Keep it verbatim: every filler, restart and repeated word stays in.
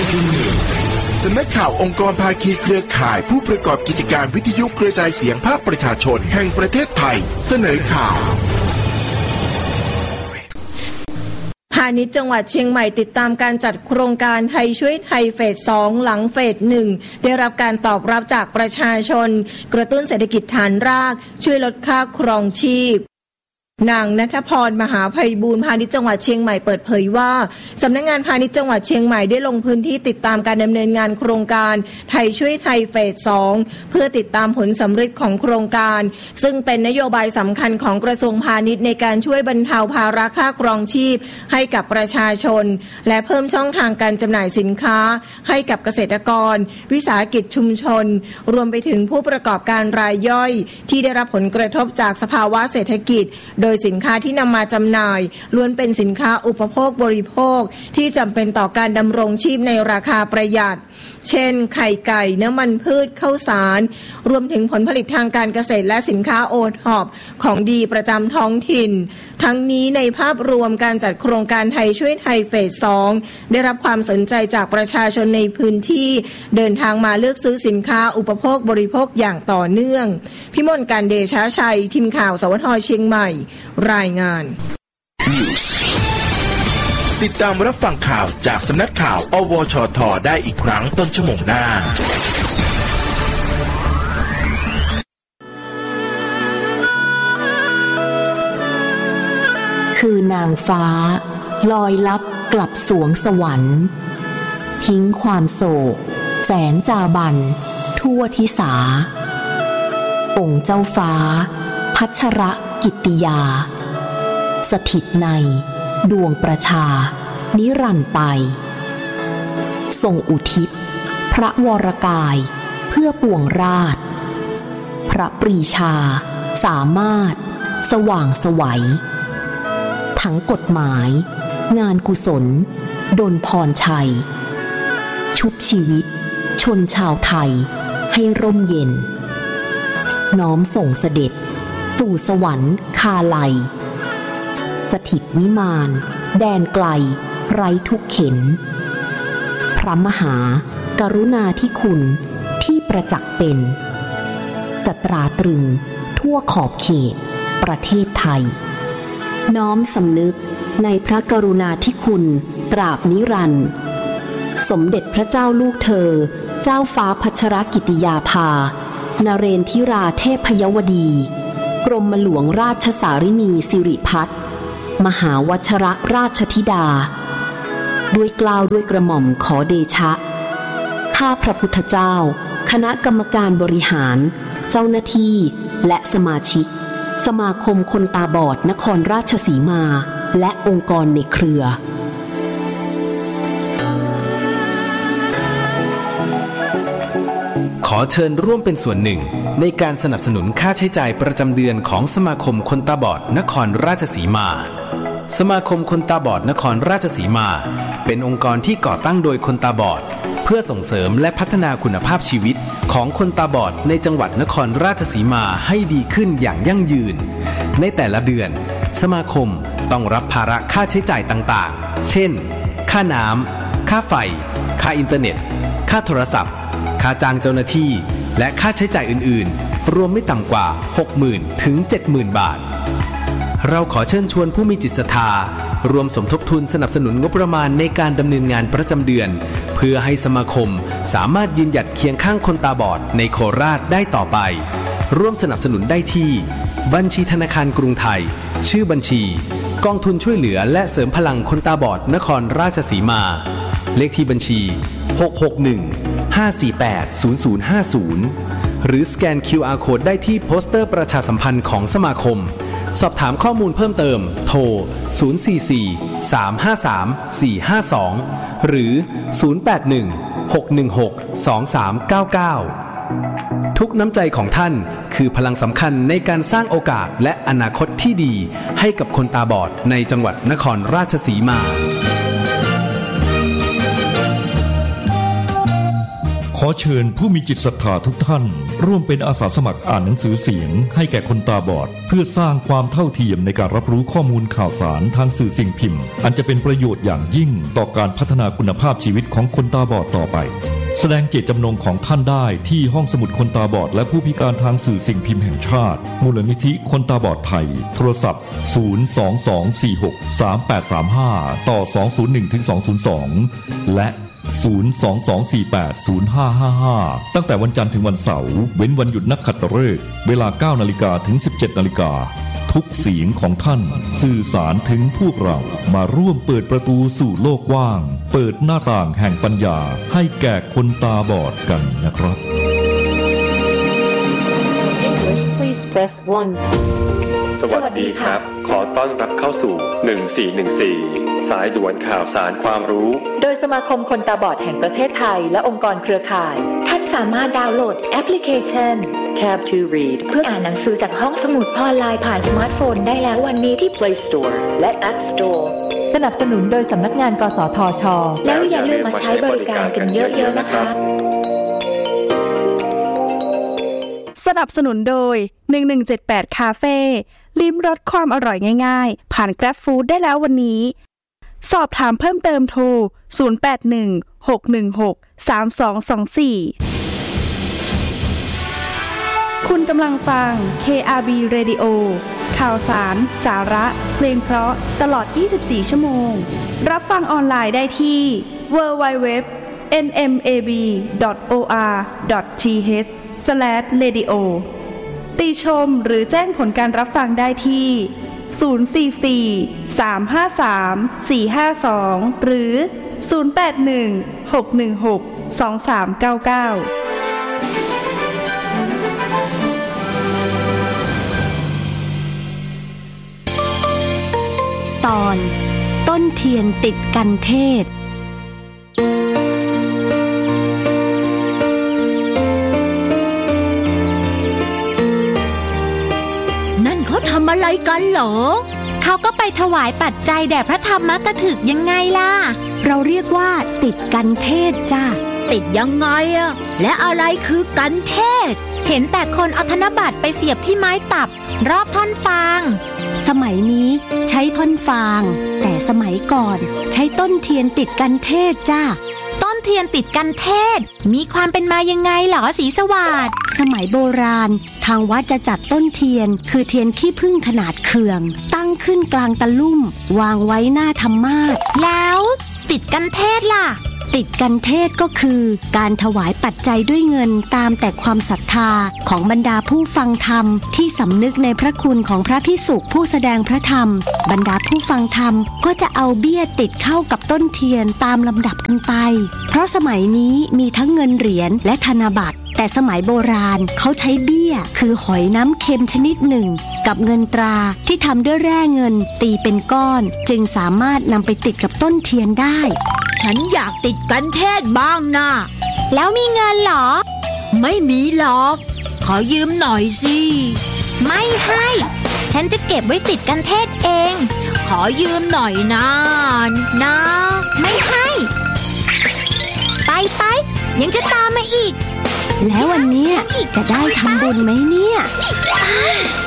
สำนักข่าวองค์กรภาคีเครือข่ายผู้ประกอบกิจการวิทยุกระจายเสียงภาคประชาชนแห่งประเทศไทยเสนอข่าวพาณิชย์จังหวัดเชียงใหม่ติดตามการจัดโครงการไทยช่วยไทยเฟสสองหลังเฟสหนึ่งได้รับการตอบรับจากประชาชนกระตุ้นเศรษฐกิจฐานรากช่วยลดค่าครองชีพนางณัฐพรมหาไพบูลย์พาณิชย์จังหวัดเชียงใหม่เปิดเผยว่าสำนักงานพาณิชย์จังหวัดเชียงใหม่ได้ลงพื้นที่ติดตามการดำเนินงานโครงการไทยช่วยไทยเฟสสองเพื่อติดตามผลสำเร็จของโครงการซึ่งเป็นนโยบายสำคัญของกระทรวงพาณิชย์ในการช่วยบรรเทาภาระค่าครองชีพให้กับประชาชนและเพิ่มช่องทางการจำหน่ายสินค้าให้กับเกษตรกรวิสาหกิจชุมชนรวมไปถึงผู้ประกอบการรายย่อยที่ได้รับผลกระทบจากสภาวะเศรษฐกิจโดยสินค้าที่นำมาจำหน่ายล้วนเป็นสินค้าอุปโภคบริโภคที่จำเป็นต่อการดำรงชีพในราคาประหยัดเช่นไข่ไก่น้ำมันพืชข้าวสารรวมถึงผลผลิตทางการเกษตรและสินค้าโอท็อปของดีประจำท้องถิ่นทั้งนี้ในภาพรวมการจัดโครงการไทยช่วยไทยเฟสสองได้รับความสนใจจากประชาชนในพื้นที่เดินทางมาเลือกซื้อสินค้าอุปโภคบริโภคอย่างต่อเนื่องพิมลการเดชะชัยทีมข่าวสวทเชียงใหม่รายงานติดตามรับฟังข่าวจากสำนักข่าวอวชทได้อีกครั้งต้นชั่วโมงหน้าคือนางฟ้าลอยลับกลับสวงสวรรค์ทิ้งความโศกแสนจาบันทั่วทิสาองค์เจ้าฟ้าพัชรกิตติยาสถิตในดวงประชานิรันดร์ไปทรงอุทิศพระวรกายเพื่อปวงราชพระปรีชาสามารถสว่างไสวทั้งกฎหมายงานกุศลดลพรชัยชุบชีวิตชนชาวไทยให้ร่มเย็นน้อมส่งเสด็จสู่สวรรค์คาไลสถิตวิมานแดนไกลไร้ทุกเข็ญพระมหากรุณาธิคุณที่ประจักษ์เป็นจัตราตรึงทั่วขอบเขตประเทศไทยน้อมสำนึกในพระกรุณาธิคุณตราบนิรันดร์สมเด็จพระเจ้าลูกเธอเจ้าฟ้าพัชรกิติยาภานเรนทิราเทพยวดีกรมหลวงราชสารินีสิริพัฒน์มหาวชรราชธิดาด้วยเกล้าด้วยกระหม่อมขอเดชะข้าพระพุทธเจ้าคณะกรรมการบริหารเจ้าหน้าที่และสมาชิกสมาคมคนตาบอดนครราชสีมาและองค์กรในเครือขอเชิญร่วมเป็นส่วนหนึ่งในการสนับสนุนค่าใช้จ่ายประจำเดือนของสมาคมคนตาบอดนครราชสีมาสมาคมคนตาบอดนครราชสีมาเป็นองค์กรที่ก่อตั้งโดยคนตาบอดเพื่อส่งเสริมและพัฒนาคุณภาพชีวิตของคนตาบอดในจังหวัดนครราชสีมาให้ดีขึ้นอย่างยั่งยืนในแต่ละเดือนสมาคมต้องรับภาระค่าใช้จ่ายต่างๆเช่นค่าน้ำค่าไฟค่าอินเทอร์เน็ตค่าโทรศัพท์ค่าจ้างเจ้าหน้าที่และค่าใช้จ่ายอื่นๆรวมไม่ต่ำกว่า หกหมื่น ถึง เจ็ดหมื่น บาทเราขอเชิญชวนผู้มีจิตศรัทธารวมสมทบทุนสนับสนุนงบประมาณในการดำเนินงานประจำเดือนเพื่อให้สมาคมสามารถยืนหยัดเคียงข้างคนตาบอดในโคราชได้ต่อไปร่วมสนับสนุนได้ที่บัญชีธนาคารกรุงไทยชื่อบัญชีกองทุนช่วยเหลือและเสริมพลังคนตาบอดนครราชสีมาเลขที่บัญชีหก หก หนึ่ง ห้า สี่ แปด ศูนย์ ศูนย์ ห้า ศูนย์หรือสแกน คิว อาร์ Code ได้ที่โปสเตอร์ประชาสัมพันธ์ของสมาคมสอบถามข้อมูลเพิ่มเติมโทรศูนย์ สี่ สี่ สาม ห้า สาม สี่ ห้า สองหรือศูนย์ แปด หนึ่ง หก หนึ่ง หก สอง สาม เก้า เก้าทุกน้ำใจของท่านคือพลังสำคัญในการสร้างโอกาสและอนาคตที่ดีให้กับคนตาบอดในจังหวัดนครราชสีมาขอเชิญผู้มีจิตศรัทธาทุกท่านร่วมเป็นอาสาสมัครอ่านหนังสือเสียงให้แก่คนตาบอดเพื่อสร้างความเท่าเทียมในการรับรู้ข้อมูลข่าวสารทางสื่อสิ่งพิมพ์อันจะเป็นประโยชน์อย่างยิ่งต่อการพัฒนาคุณภาพชีวิตของคนตาบอดต่อไปแสดงเจตจำนงของท่านได้ที่ห้องสมุดคนตาบอดและผู้พิการทางสื่อสิ่งพิมพ์แห่งชาติมูลนิธิคนตาบอดไทยโทรศัพท์ศูนย์ สอง สอง สี่ หก สาม แปด สาม ห้าต่อสอง ศูนย์ หนึ่ง ถึง สอง ศูนย์ สองและศูนย์ สอง สอง สี่ แปด ศูนย์ ห้า ห้า ห้าตั้งแต่วันจันทร์ถึงวันเสาร์เว้นวันหยุดนักขัตฤกษ์เวลา เก้านาฬิกา ถึง สิบเจ็ดนาฬิกาทุกเสียงของท่านสื่อสารถึงพวกเรามาร่วมเปิดประตูสู่โลกกว้างเปิดหน้าต่างแห่งปัญญาให้แก่คนตาบอดกันนะครับ English please press one สวัสดีครับขอต้อนรับเข้าสู่หนึ่งสี่หนึ่งสี่สายด่วนข่าวสารความรู้โดยสมาคมคนตาบอดแห่งประเทศไทยและองค์กรเครือข่ายท่านสามารถดาวน์โหลดแอปพลิเคชัน Tab to Read เพื่ออ่านหนังสือจากห้องสมุดออนไลน์ผ่านสมาร์ทโฟนได้แล้ววันนี้ที่ Play Store และ App Store สนับสนุนโดยสำนักงานกสทช.แล้วอย่าลืมมาใช้บริการกันเยอะๆนะคะสนับสนุนโดยหนึ่งหนึ่งเจ็ดแปดคาเฟ่ลิ้มรสความอร่อยง่ายๆผ่าน Grab Food ได้แล้ววันนี้สอบถามเพิ่มเติมโทรศูนย์ แปด หนึ่ง หก หนึ่ง หก สาม สอง สอง สี่คุณกำลังฟัง เค อาร์ บี Radio ข่าวสารสาระเพลงเพราะตลอดยี่สิบสี่ชั่วโมงรับฟังออนไลน์ได้ที่ ดับเบิลยู ดับเบิลยู ดับเบิลยู ดอท เอ็น เอ็ม เอ บี ดอท โอ อาร์ ดอท ที เอช สแลช เรดิโอ ติชมหรือแจ้งผลการรับฟังได้ที่ ศูนย์ สี่ สี่ สาม ห้า สาม สี่ ห้า สอง หรือ ศูนย์ แปด หนึ่ง หก หนึ่ง หก สอง สาม เก้า เก้าตอนต้นเทียนติดกันเทศนั่นเขาทำอะไรกันเหรอเขาก็ไปถวายปัจจัยแด่พระธรรมกถึกยังไงล่ะเราเรียกว่าติดกันเทศจ้ะติดยังไงอะและอะไรคือกันเทศเห็นแต่คนเอาธนบัตรไปเสียบที่ไม้ตับรอบท่อนฟางสมัยนี้ใช้ท่อนฟางแต่สมัยก่อนใช้ต้นเทียนติดกันเทศจ้ะต้นเทียนติดกันเทศมีความเป็นมายังไงหรอศรีสวัสดิ์สมัยโบราณทางวัดจะจัดต้นเทียนคือเทียนขี้ผึ้งขนาดเคืองตั้งขึ้นกลางตะลุ่มวางไว้หน้าธรรมาสน์แล้วติดกันเทศล่ะติดกันเทศก็คือการถวายปัจจัยด้วยเงินตามแต่ความศรัทธาของบรรดาผู้ฟังธรรมที่สำนึกในพระคุณของพระภิกษุผู้แสดงพระธรรมบรรดาผู้ฟังธรรมก็จะเอาเบี้ยติดเข้ากับต้นเทียนตามลำดับกันไปเพราะสมัยนี้มีทั้งเงินเหรียญและธนบัตรแต่สมัยโบราณเขาใช้เบี้ยคือหอยน้ำเค็มชนิดหนึ่งกับเงินตราที่ทำด้วยแร่เงินตีเป็นก้อนจึงสามารถนำไปติดกับต้นเทียนได้ฉันอยากติดกันเทศบ้างนะแล้วมีเงินเหรอไม่มีหรอกขอยืมหน่อยสิไม่ให้ฉันจะเก็บไว้ติดกันเทศเองขอยืมหน่อยนะนะไม่ให้ไปไปยังจะตามมาอีกแล้ววันนี้จะได้ทำบุญไหมเนี่ย